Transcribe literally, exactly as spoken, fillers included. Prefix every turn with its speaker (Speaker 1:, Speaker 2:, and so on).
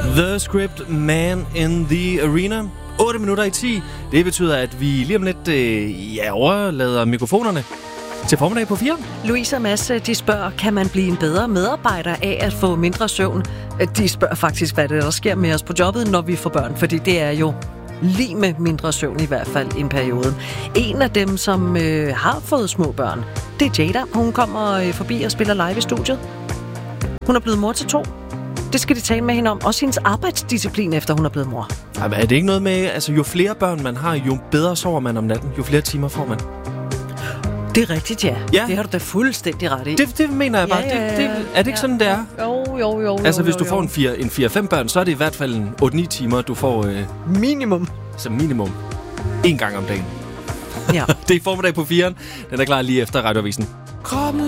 Speaker 1: The Script Man in the Arena. otte minutter i ti. Det betyder, at vi lige om lidt øh, ja, overlader mikrofonerne til formiddag på fire.
Speaker 2: Louise og Mads, de spørger, kan man blive en bedre medarbejder af at få mindre søvn? De spørger faktisk, hvad det der sker med os på jobbet, når vi får børn, fordi det er jo lige med mindre søvn i hvert fald i en periode. En af dem, som øh, har fået små børn, det er Jada. Hun kommer øh, forbi og spiller live i studiet. Hun er blevet mor til to. Det skal de tale med hende om. Også hendes arbejdsdisciplin, efter hun er blevet mor.
Speaker 1: Jamen, er det ikke noget med, altså jo flere børn man har, jo bedre sover man om natten, jo flere timer får man?
Speaker 2: Det er rigtigt, ja.
Speaker 1: ja.
Speaker 2: Det har du da fuldstændig ret i.
Speaker 1: Det, det mener jeg bare. Ja, ja, ja, det, det, er det ikke ja, sådan, det er?
Speaker 2: Jo, jo, jo.
Speaker 1: Altså, hvis
Speaker 2: jo,
Speaker 1: du
Speaker 2: jo.
Speaker 1: får en fire fem børn, så er det i hvert fald en otte ni timer, du får... Øh,
Speaker 2: minimum.
Speaker 1: Så minimum. En gang om dagen.
Speaker 2: Ja.
Speaker 1: Det er formiddag på firen. Den er klar lige efter Radioavisen.